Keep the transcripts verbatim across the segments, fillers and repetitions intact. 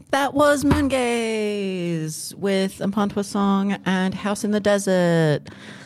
That was Moongaze with Ampantwa Song and House in the Desert.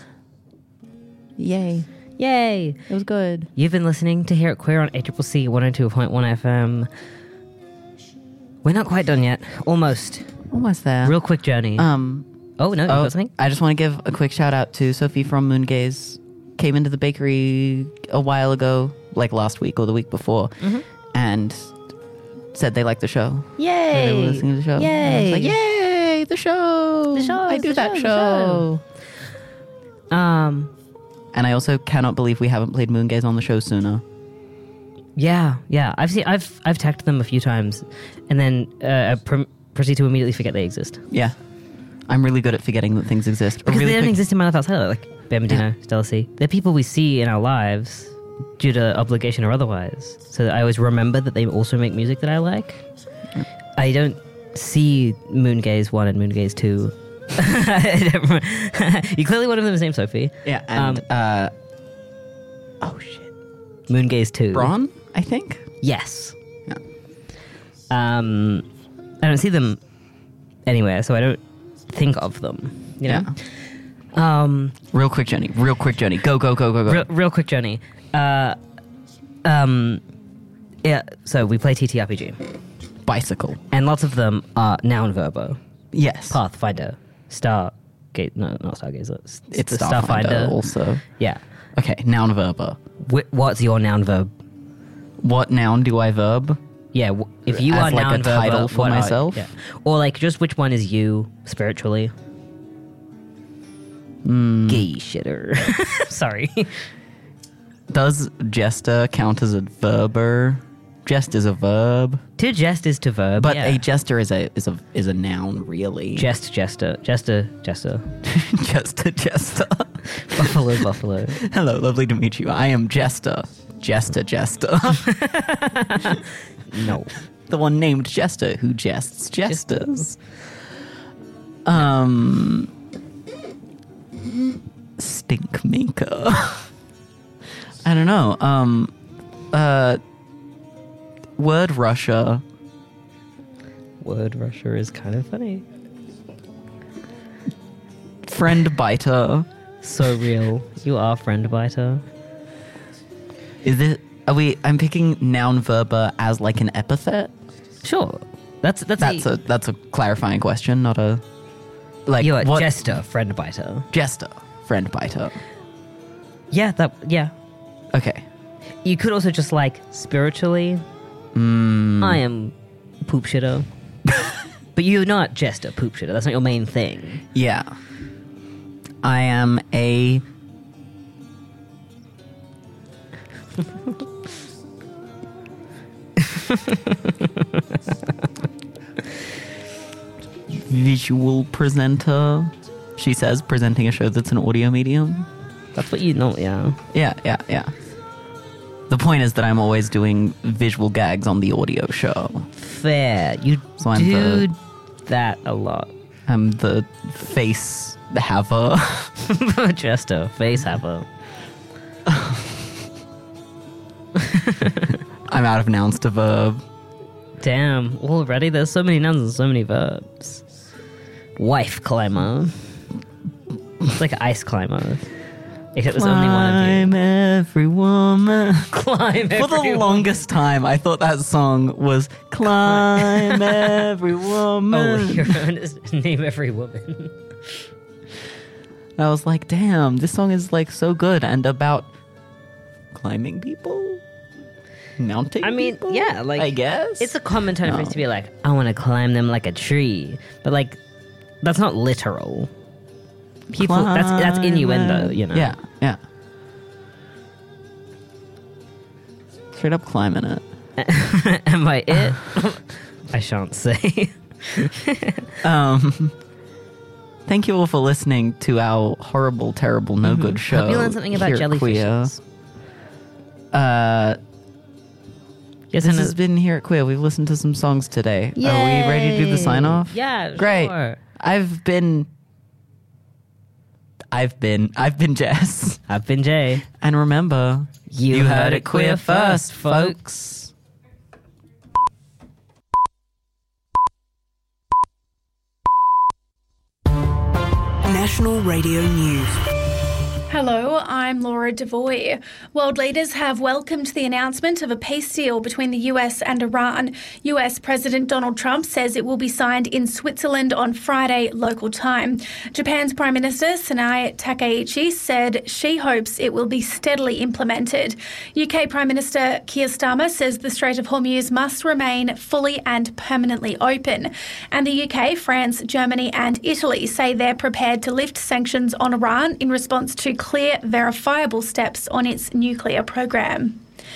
Yay. Yay. It was good. You've been listening to Hear It Queer on A C C C one oh two point one F M. We're not quite done yet. Almost. Almost there. Real quick journey. Um, oh, no, you oh, got something? I just want to give a quick shout out to Sophie from Moongaze. Came into the bakery a while ago, like last week or the week before, Mm-hmm. and said they liked the show. Yay. They were listening to the show. Yay. And I was like, yay, the show. The show, I do the that show, show. Um, And I also cannot believe we haven't played Moongaze on the show sooner. yeah, yeah. I've seen, I've, I've tagged them a few times, and then uh, pr- proceed to immediately forget they exist. Yeah. I'm really good at forgetting that things exist. Because really they don't quick- exist in my life outside of it, like Ben Medina, Stella C. They're people we see in our lives due to obligation or otherwise. So that I always remember that they also make music that I like. I don't see Moongaze one and Moongaze two. I don't remember. You clearly one of them is named Sophie. Yeah, and, Um, uh... Oh, shit. Moongaze two. Braun, I think? Yes. Yeah. Um, I don't see them anywhere, so I don't think of them. You know? Yeah. Um... Real quick journey. Real quick journey. Go, go, go, go, go. Real, real quick journey. Uh, um, yeah. So we play T T R P G, Bicycle. and lots of them are noun verbo. Yes. Pathfinder, Stargate. No, not Stargazer. S- It's the Starfinder also. Yeah. Okay, noun verb. Wh- what's your noun verb? What noun do I verb? Yeah. W- if you As are like noun a verb, title for what are- myself? yeah. Or like just which one is you spiritually? Mm. Gay shitter. Sorry. Does jester count as a verber? Jest is a verb, To jest is to verb. but yeah. a jester is a is a is a noun, really. jest, jester, jester, jester. Jester, jester. Buffalo, buffalo. Hello, lovely to meet you. I am Jester. Jester, Jester. No. The one named Jester who jests jesters. Um, stink maker. I don't know. Um, uh, word rusher. Word rusher is kind of funny. Friend biter. So real. You are friend biter. Is it? Are we? I'm picking noun verba as like an epithet. Sure. That's that's, That's a that's a clarifying question, not a like You're a what jester, friend biter. jester. Friend biter. Yeah, that yeah. Okay. You could also just like spiritually. Mm, I am poop shitter. But you're not jester, poop shitter. That's not your main thing. yeah. I am a visual presenter. She says, presenting a show that's an audio medium. That's what you know, yeah. Yeah, yeah, yeah. The point is that I'm always doing visual gags on the audio show. Fair. You So I'm do the- that a lot. I'm the face haver. Jester, face haver. I'm out of nouns to verb. Damn, already there's so many nouns and so many verbs. Wife climber. It's like ice climber. Except there's only one of you. Climb every woman. Climb For the everyone. longest time, I thought that song was Climb Every Oh, Woman. you're going to name every woman. I was like, damn, this song is like so good and about climbing people? Mounting I mean, people? yeah, like I guess. it's a common tone for No. us to be like, I want to climb them like a tree, but like that's not literal. People, that's that's Climb innuendo, it. you know. Yeah, yeah. Straight up climbing it. Am I it? I shan't say. Um, thank you all for listening to our horrible, terrible, no good show. Hope you learned something about here at Queer. jellyfishes. Uh, Yes, this and has been Here at Queer. We've listened to some songs today. Are we ready to do the sign off? Yeah, Great. sure. I've been. I've been. I've been Jess. I've been Jay. And remember, You heard it queer first, folks. National Radio News. Hello, I'm Laura Devoy. World leaders have welcomed the announcement of a peace deal between the U S and Iran. U S President Donald Trump says it will be signed in Switzerland on Friday local time. Japan's Prime Minister Sanae Takaichi said she hopes it will be steadily implemented. U K Prime Minister Keir Starmer says the Strait of Hormuz must remain fully and permanently open. And the U K, France, Germany and Italy say they're prepared to lift sanctions on Iran in response to clear, verifiable steps on its nuclear program.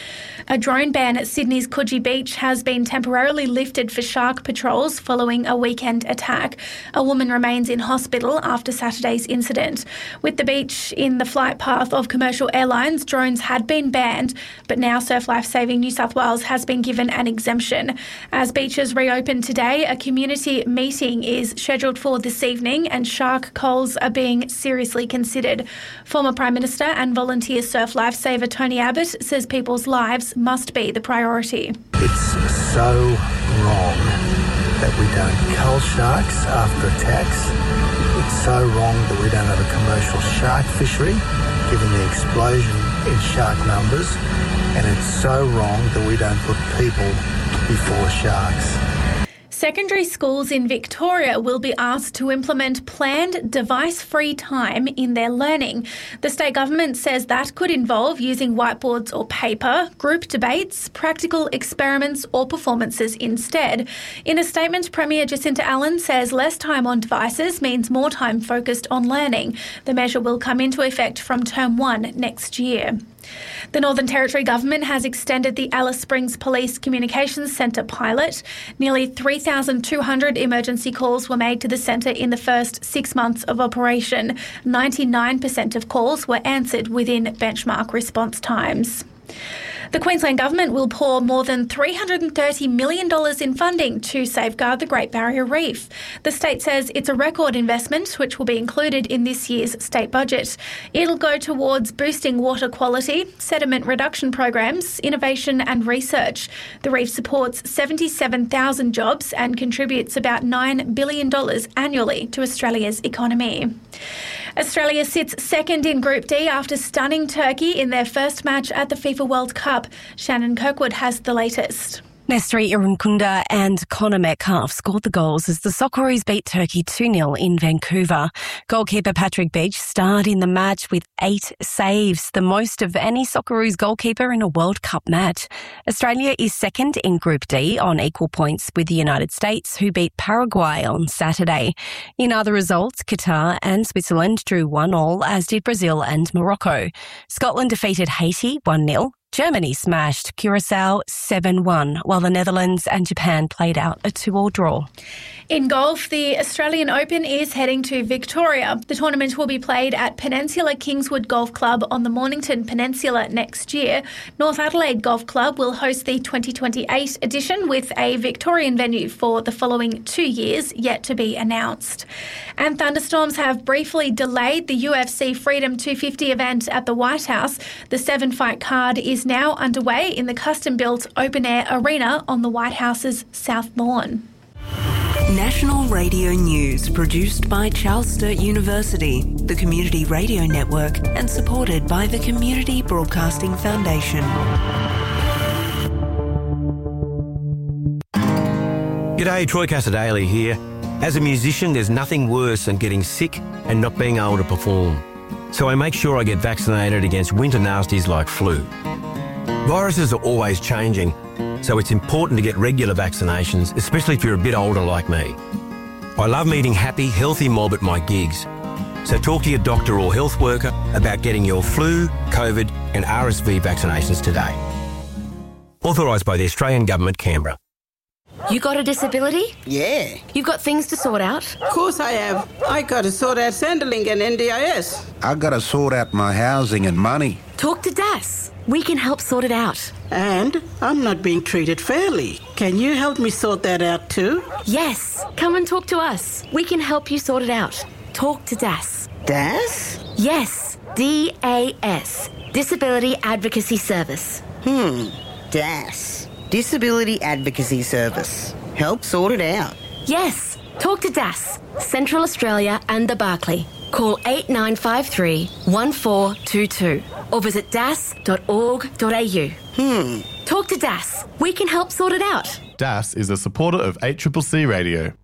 A drone ban at Sydney's Coogee Beach has been temporarily lifted for shark patrols following a weekend attack. A woman remains in hospital after Saturday's incident. With the beach in the flight path of commercial airlines, drones had been banned, but now Surf Life Saving New South Wales has been given an exemption. As beaches reopen today, a community meeting is scheduled for this evening and shark culls are being seriously considered. Former Prime Minister and volunteer surf lifesaver Tony Abbott says people's lives must be the priority. It's so wrong that we don't cull sharks after attacks. It's so wrong that we don't have a commercial shark fishery, given the explosion in shark numbers. And it's so wrong that we don't put people before sharks. Secondary schools in Victoria will be asked to implement planned device-free time in their learning. The state government says that could involve using whiteboards or paper, group debates, practical experiments or performances instead. In a statement, Premier Jacinta Allen says less time on devices means more time focused on learning. The measure will come into effect from term one next year. The Northern Territory Government has extended the Alice Springs Police Communications Centre pilot. Nearly three thousand two hundred emergency calls were made to the centre in the first six months of operation. ninety-nine percent of calls were answered within benchmark response times. The Queensland Government will pour more than three hundred thirty million dollars in funding to safeguard the Great Barrier Reef. The state says it's a record investment which will be included in this year's state budget. It'll go towards boosting water quality, sediment reduction programs, innovation and research. The reef supports seventy-seven thousand jobs and contributes about nine billion dollars annually to Australia's economy. Australia sits second in Group D after stunning Turkey in their first match at the FIFA World Cup. Shannon Kirkwood has the latest. Nesri Irankunda and Connor Metcalf scored the goals as the Socceroos beat Turkey two nil in Vancouver. Goalkeeper Patrick Beach starred in the match with eight saves, the most of any Socceroos goalkeeper in a World Cup match. Australia is second in Group D on equal points with the United States, who beat Paraguay on Saturday. In other results, Qatar and Switzerland drew one all, as did Brazil and Morocco. Scotland defeated Haiti one nil. Germany smashed Curacao seven one, while the Netherlands and Japan played out a two all draw. In golf, the Australian Open is heading to Victoria. The tournament will be played at Peninsula Kingswood Golf Club on the Mornington Peninsula next year. North Adelaide Golf Club will host the twenty twenty-eight edition with a Victorian venue for the following two years, yet to be announced. And thunderstorms have briefly delayed the U F C Freedom two fifty event at the White House. The seven-fight card is now underway in the custom-built open-air arena on the White House's South Lawn. National Radio News, produced by Charles Sturt University, the Community Radio Network, and supported by the Community Broadcasting Foundation. G'day, Troy Casadale here. As a musician, there's nothing worse than getting sick and not being able to perform. So I make sure I get vaccinated against winter nasties like flu. Viruses are always changing, so it's important to get regular vaccinations, especially if you're a bit older like me. I love meeting happy, healthy mob at my gigs. So talk to your doctor or health worker about getting your flu, COVID and R S V vaccinations today. Authorised by the Australian Government, Canberra. You got a disability? Yeah. You've got things to sort out? Of course I have. I got to sort out Centrelink and N D I S. I got to sort out my housing and money. Talk to D A S. We can help sort it out. And I'm not being treated fairly. Can you help me sort that out too? Yes. Come and talk to us. We can help you sort it out. Talk to D A S. D A S? Yes. D A S. Disability Advocacy Service. Hmm. D A S. Disability Advocacy Service. Help sort it out. Yes. Talk to D A S. Central Australia and the Barclay. call eight nine five three, one four two two or visit d a s dot org dot a u. Hmm. Talk to D A S. We can help sort it out. D A S is a supporter of eight C C C Radio.